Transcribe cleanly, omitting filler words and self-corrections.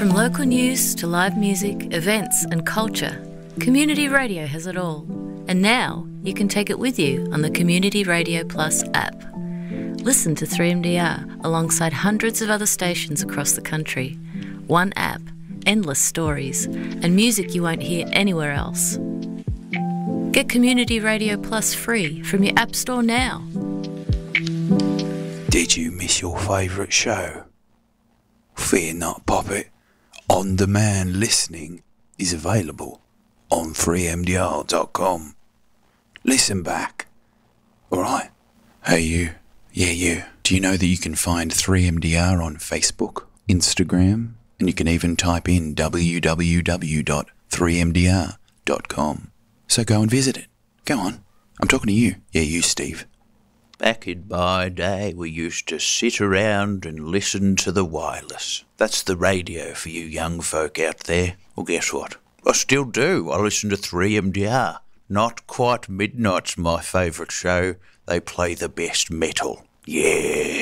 From local news to live music, events and culture, Community Radio has it all. And now you can take it with you on the Community Radio Plus app. Listen to 3MDR alongside hundreds of other stations across the country. One app, endless stories, and music you won't hear anywhere else. Get Community Radio Plus free from your app store now. Did you miss your favourite show? Fear not, Poppet. On Demand listening is available on 3mdr.com. Listen back. Alright? Hey you. Yeah, you. Do you know that you can find 3MDR on Facebook, Instagram, and you can even type in www.3mdr.com. So go and visit it. Go on. I'm talking to you. Yeah, you, Steve. Back in my day, we used to sit around and listen to the wireless. That's the radio for you young folk out there. Well, guess what? I still do. I listen to 3MDR. Not Quite Midnight's my favourite show. They play the best metal. Yeah.